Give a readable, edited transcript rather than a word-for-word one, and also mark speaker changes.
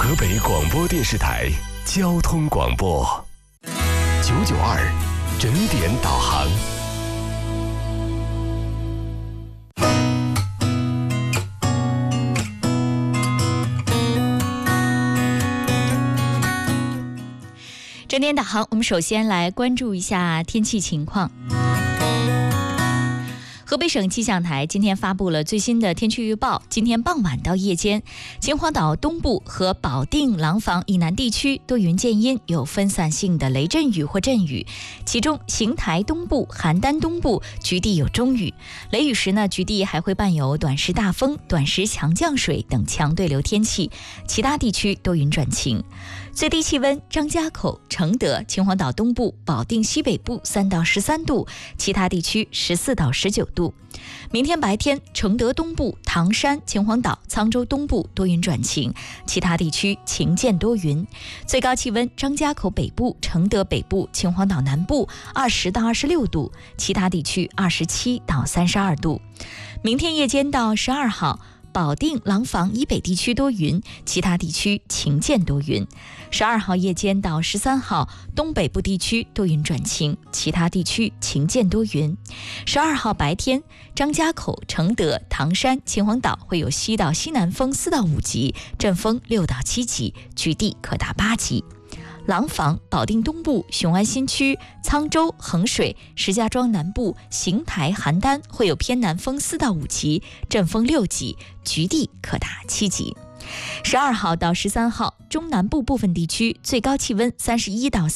Speaker 1: 河北广播电视台交通广播992整点导航。
Speaker 2: 整点导航，我们首先来关注一下天气情况。河北省气象台今天发布了最新的天气预报，今天傍晚到夜间，秦皇岛东部和保定、廊坊以南地区多云见阴，有分散性的雷阵雨或阵雨，其中邢台东部、邯郸东部局地有中雨，雷雨时呢，局地还会伴有短时大风、短时强降水等强对流天气，其他地区多云转晴。最低气温，张家口、承德、秦皇岛东部、保定西北部3到13度，其他地区14到19度。明天白天，承德东部、唐山、秦皇岛、沧州东部多云转晴，其他地区晴间多云。最高气温，张家口北部、承德北部、秦皇岛南部20到26度，其他地区27到32度。明天夜间到12号，保定、廊坊以北地区多云，其他地区晴间多云。12号夜间到13号，东北部地区多云转晴，其他地区晴间多云。12号白天，张家口、承德、唐山、秦皇岛会有西到西南风4到5级，阵风6到7级，局地可达8级。廊坊、保定东部、雄安新区、沧州、衡水、石家庄南部、邢台、邯郸会有偏南风4到5级，阵风6级，局地可达7级。12号到13号，中南部部分地区最高气温31到